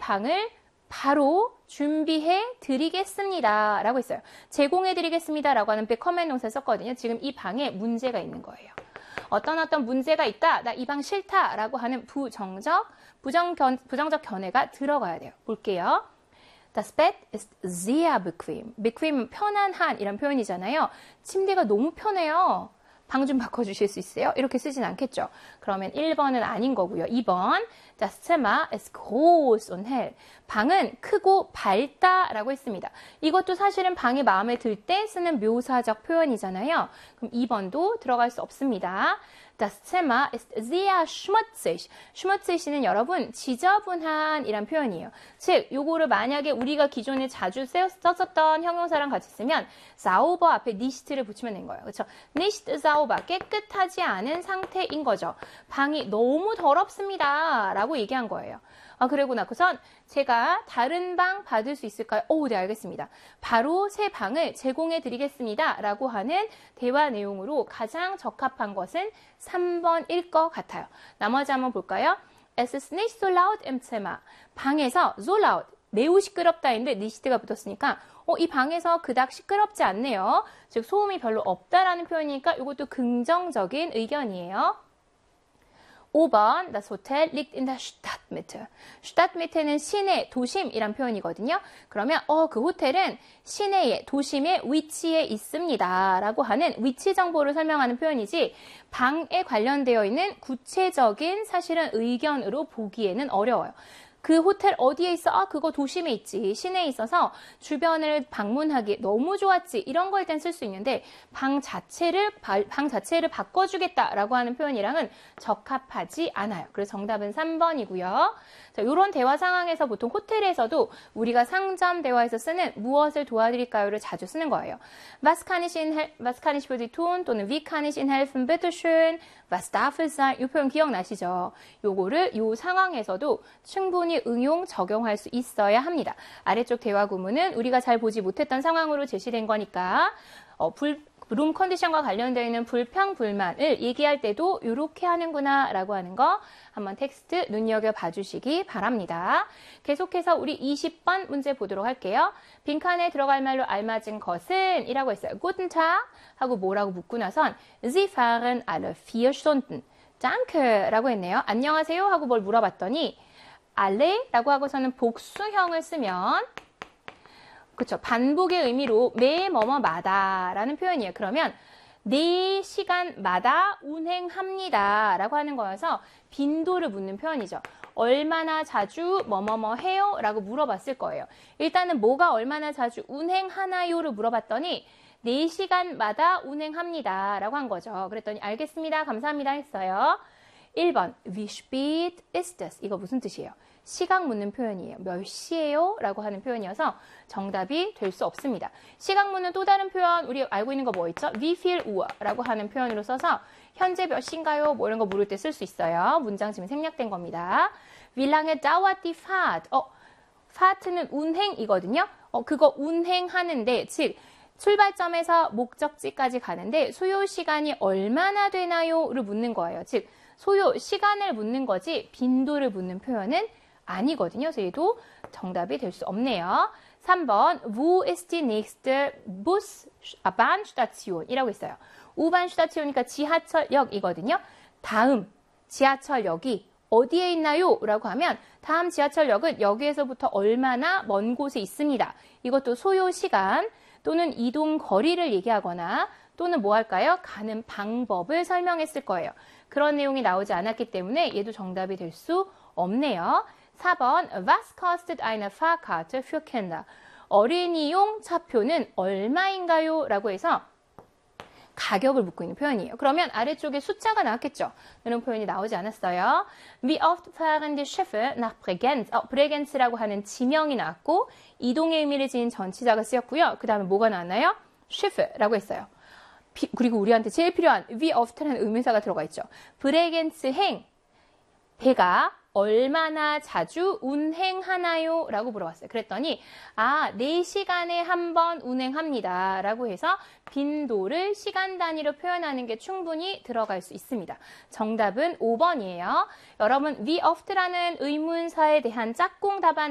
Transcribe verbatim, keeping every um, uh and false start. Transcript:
방을 바로 준비해 드리겠습니다. 라고 했어요. 제공해 드리겠습니다. 라고 하는 bekommen 동사를 썼거든요. 지금 이 방에 문제가 있는 거예요. 어떤 어떤 문제가 있다. 나 이 방 싫다. 라고 하는 부정적, 부정 견, 부정적 견해가 들어가야 돼요. 볼게요. Das Bett ist sehr bequem. bequem은 편안한 이런 표현이잖아요. 침대가 너무 편해요. 방 좀 바꿔주실 수 있어요? 이렇게 쓰진 않겠죠. 그러면 일 번은 아닌 거고요. 이 번 Das Zimmer ist groß und hell. 방은 크고 밝다라고 했습니다. 이것도 사실은 방이 마음에 들 때 쓰는 묘사적 표현이잖아요. 그럼 이 번도 들어갈 수 없습니다. Das Zimmer ist sehr schmutzig. schmutzig는 여러분 지저분한 이란 표현이에요. 즉, 요거를 만약에 우리가 기존에 자주 썼었던 형용사랑 같이 쓰면 sauber 앞에 nicht를 붙이면 된 거예요. 그렇죠? nicht sauber, 깨끗하지 않은 상태인 거죠. 방이 너무 더럽습니다. 라고 얘기한 거예요. 아, 그리고 나서선 제가 다른 방 받을 수 있을까요? 오, 네, 알겠습니다. 바로 새 방을 제공해 드리겠습니다. 라고 하는 대화 내용으로 가장 적합한 것은 삼 번일 것 같아요. 나머지 한번 볼까요? Es ist nicht so laut im Zimmer. 방에서 so laut, 매우 시끄럽다인데 nicht가 붙었으니까 어, 이 방에서 그닥 시끄럽지 않네요. 즉 소음이 별로 없다라는 표현이니까 이것도 긍정적인 의견이에요. 오 번, das Hotel liegt in der Stadtmitte. Stadtmitte는 시내, 도심이란 표현이거든요. 그러면 어, 그 호텔은 시내에, 도심의 위치에 있습니다. 라고 하는 위치 정보를 설명하는 표현이지 방에 관련되어 있는 구체적인 사실은 의견으로 보기에는 어려워요. 그 호텔 어디에 있어? 아, 그거 도심에 있지. 시내에 있어서 주변을 방문하기 너무 좋았지. 이런 거일 땐 쓸 수 있는데 방 자체를 방 자체를 바꿔주겠다라고 하는 표현이랑은 적합하지 않아요. 그래서 정답은 삼 번이고요. 자, 이런 대화 상황에서 보통 호텔에서도 우리가 상점 대화에서 쓰는 무엇을 도와드릴까요를 자주 쓰는 거예요. Was kann ich Ihnen, was kann ich für Sie tun? 또는 Wie kann ich Ihnen helfen? Bitte schön. Was darf es sein? 이 표현 기억나시죠? 요거를 요 상황에서도 충분히 응용, 적용할 수 있어야 합니다. 아래쪽 대화 구문은 우리가 잘 보지 못했던 상황으로 제시된 거니까 어, 불, 룸 컨디션과 관련되어 있는 불평, 불만을 얘기할 때도 이렇게 하는구나 라고 하는 거 한번 텍스트 눈여겨봐 주시기 바랍니다. 계속해서 우리 이십 번 문제 보도록 할게요. 빈칸에 들어갈 말로 알맞은 것은 이라고 했어요. Guten Tag 하고 뭐라고 묻고 나선 Sie fahren alle vier Stunden. Danke 라고 했네요. 안녕하세요 하고 뭘 물어봤더니 alle 라고 하고서는 복수형을 쓰면 그쵸, 반복의 의미로 매 뭐뭐마다 라는 표현이에요. 그러면 네 시간마다 운행합니다 라고 하는 거여서 빈도를 묻는 표현이죠. 얼마나 자주 뭐뭐뭐 해요? 라고 물어봤을 거예요. 일단은 뭐가 얼마나 자주 운행하나요? 를 물어봤더니 네 시간마다 운행합니다 라고 한 거죠. 그랬더니 알겠습니다, 감사합니다 했어요. 일 번, wie spät ist es? 이거 무슨 뜻이에요? 시각 묻는 표현이에요. 몇 시예요? 라고 하는 표현이어서 정답이 될 수 없습니다. 시각 묻는 또 다른 표현 우리 알고 있는 거 뭐 있죠? Wie viel Uhr? 라고 하는 표현으로 써서 현재 몇 시인가요? 뭐 이런 거 물을 때 쓸 수 있어요. 문장 지금 생략된 겁니다. Wie lange dauert die Fahrt? 어, Fahrt는 운행이거든요. 어, 그거 운행하는데 즉 출발점에서 목적지까지 가는데 소요 시간이 얼마나 되나요? 를 묻는 거예요. 즉 소요 시간을 묻는 거지 빈도를 묻는 표현은 아니거든요. 그래서 얘도 정답이 될 수 없네요. 삼 번, wo ist die nächste Bus, 아, Bahnstation? 이라고 있어요. U-Bahn-Station이니까 지하철역이거든요. 다음 지하철역이 어디에 있나요? 라고 하면 다음 지하철역은 여기에서부터 얼마나 먼 곳에 있습니다. 이것도 소요 시간 또는 이동 거리를 얘기하거나 또는 뭐 할까요? 가는 방법을 설명했을 거예요. 그런 내용이 나오지 않았기 때문에 얘도 정답이 될 수 없네요. 사 번, Was kostet eine Fahrkarte für Kinder? 어린이용 차표는 얼마인가요? 라고 해서 가격을 묻고 있는 표현이에요. 그러면 아래쪽에 숫자가 나왔겠죠? 이런 표현이 나오지 않았어요. Wie oft fahren die Schiffe nach Bregenz? 어, 브레겐츠라고 하는 지명이 나왔고 이동의 의미를 지닌 전치사가 쓰였고요. 그 다음에 뭐가 나왔나요? Schiff라고 했어요. 비, 그리고 우리한테 제일 필요한 wie oft라는 의문사가 들어가 있죠. 브레겐츠행, 배가 얼마나 자주 운행하나요? 라고 물어봤어요. 그랬더니 아, 네 시간에 한 번 운행합니다. 라고 해서 빈도를 시간 단위로 표현하는 게 충분히 들어갈 수 있습니다. 정답은 오 번이에요. 여러분, wie oft라는 의문사에 대한 짝꿍 답안